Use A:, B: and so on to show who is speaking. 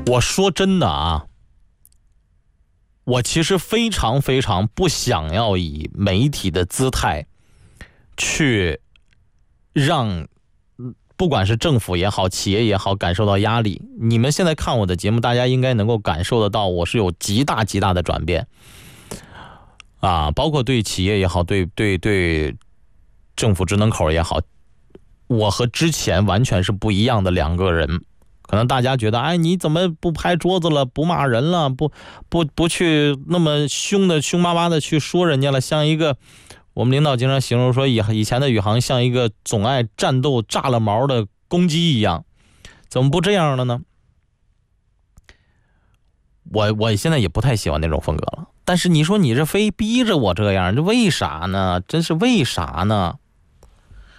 A: 我说真的啊，我其实非常非常不想要以媒体的姿态去让不管是政府也好，企业也好，感受到压力。你们现在看我的节目，大家应该能够感受得到，我是有极大极大的转变啊，包括对企业也好，对政府职能口也好，我和之前完全是不一样的两个人。可能大家觉得，哎，你怎么不拍桌子了，不骂人了，不去那么凶巴巴的去说人家了，像一个我们领导经常形容说，以前的宇航像一个总爱战斗炸了毛的公鸡一样，怎么不这样了呢？我现在也不太喜欢那种风格了。但是你说你这非逼着我这样，这为啥呢？真是为啥呢？